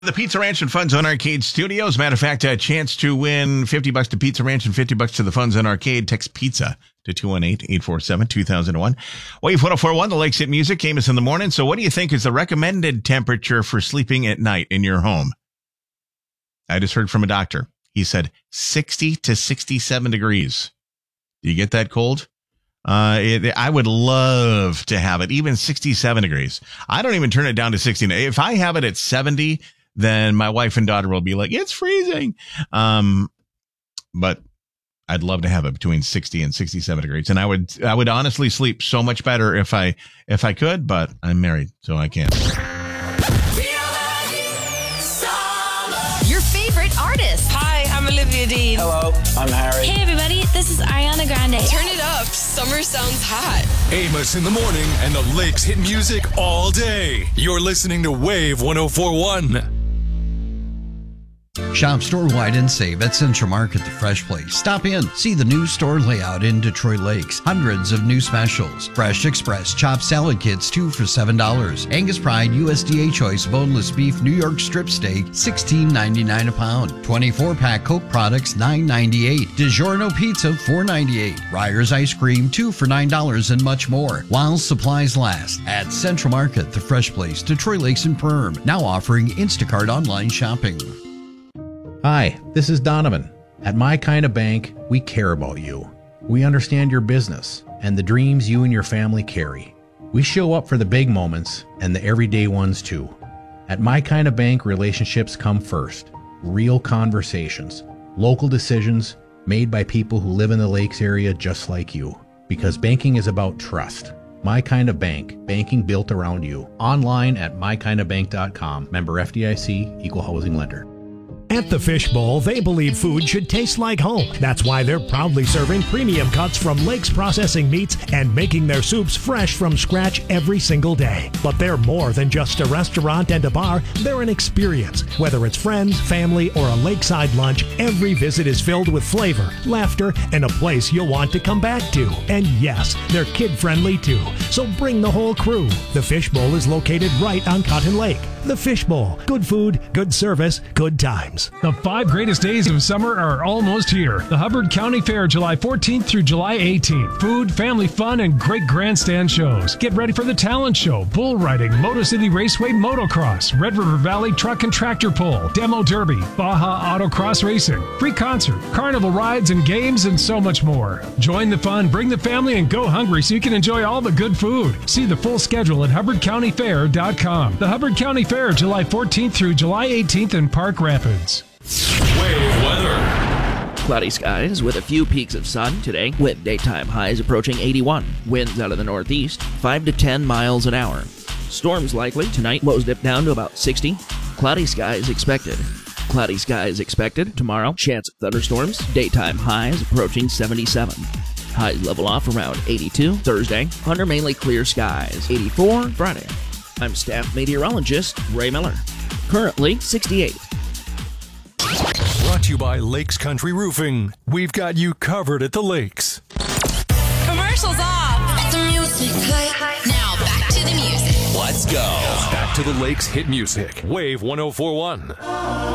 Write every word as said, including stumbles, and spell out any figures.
The Pizza Ranch and Fun Zone Arcade Studios. Matter of fact, a chance to win fifty bucks to Pizza Ranch and fifty bucks to the Fun Zone Arcade. Text pizza to two one eight, eight four seven, two thousand one. Wave one oh four point one, the Lakes Hit Music came us in the morning. So what do you think is the recommended temperature for sleeping at night in your home? I just heard from a doctor. He said sixty to sixty-seven degrees. Do you get that cold? Uh, it, I would love to have it, even sixty-seven degrees. I don't even turn it down to sixty. If I have it at seventy, then my wife and daughter will be like, it's freezing. Um, but I'd love to have it between sixty and sixty-seven degrees. And I would, I would honestly sleep so much better if I, if I could, but I'm married, so I can't. Your favorite artist. Hi, I'm Olivia Dean. Hello, I'm Harry. Hey everybody, this is Ariana Grande. Turn it up. Summer sounds hot. Amos in the morning and the Lakes Hit Music all day. You're listening to Wave one oh four point one. Shop store-wide and save at Central Market, the Fresh Place. Stop in, see the new store layout in Detroit Lakes. Hundreds of new specials. Fresh Express chopped salad kits, two for seven dollars. Angus Pride U S D A Choice boneless beef New York strip steak, sixteen ninety-nine a pound. twenty-four pack Coke products, nine ninety-eight. DiGiorno pizza, four ninety-eight. Ryer's ice cream, two for nine dollars, and much more. While supplies last. At Central Market, the Fresh Place, Detroit Lakes and Perm. Now offering Instacart online shopping. Hi, this is Donovan. At My Kind of Bank, we care about you. We understand your business and the dreams you and your family carry. We show up for the big moments and the everyday ones too. At My Kind of Bank, relationships come first. Real conversations, local decisions made by people who live in the Lakes area just like you. Because banking is about trust. My Kind of Bank, banking built around you. Online at my kind of bank dot com. Member F D I C, Equal Housing Lender. At the Fishbowl, they believe food should taste like home. That's why they're proudly serving premium cuts from Lakes Processing Meats and making their soups fresh from scratch every single day. But they're more than just a restaurant and a bar. They're an experience. Whether it's friends, family, or a lakeside lunch, every visit is filled with flavor, laughter, and a place you'll want to come back to. And yes, they're kid-friendly too. So bring the whole crew. The Fishbowl is located right on Cotton Lake. The Fishbowl. Good food, good service, good times. The five greatest days of summer are almost here. The Hubbard County Fair, July fourteenth through July eighteenth. Food, family fun, and great grandstand shows. Get ready for the talent show, bull riding, Motor City Raceway motocross, Red River Valley truck and tractor pull, demo derby, Baja Autocross racing, free concert, carnival rides and games, and so much more. Join the fun, bring the family, and go hungry so you can enjoy all the good food. See the full schedule at hubbard county fair dot com. The Hubbard County Fair, July fourteenth through July eighteenth in Park Rapids. Wave weather. Cloudy skies with a few peaks of sun today, with daytime highs approaching eighty-one. Winds out of the northeast, five to ten miles an hour. Storms likely tonight, lows dip down to about sixty. Cloudy skies expected. Cloudy skies expected tomorrow. Chance of thunderstorms, daytime highs approaching seventy-seven. Highs level off around eighty-two Thursday, under mainly clear skies. eighty-four Friday. I'm staff meteorologist Ray Miller. Currently sixty-eight. Brought to you by Lakes Country Roofing. We've got you covered at the lakes. Commercials off. Let the music play. Now back to the music. Let's go. Back to the Lakes Hit Music. Wave one oh four point one.